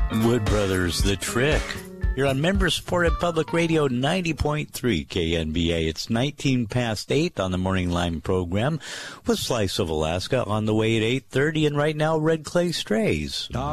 Wood Brothers, The Trick. You're on member-supported public radio 90.3 KNBA. It's 19 past 8 on the Morning Line program with Slice of Alaska on the way at 8:30. And right now, Red Clay Strays.